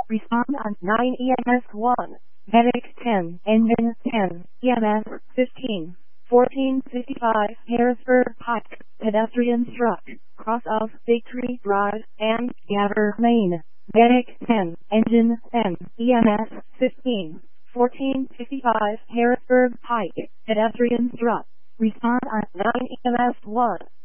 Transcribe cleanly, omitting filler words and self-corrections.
Respond on 9 EMS 1. Medic 10. Engine 10. EMS 15. 1455 Harrisburg Pike. Pedestrian struck. Cross of Victory Drive and Gather Lane. Medic 10. Engine 10. EMS 15. 1455 Harrisburg Pike. Pedestrian struck. Respond on 9 EMS 1.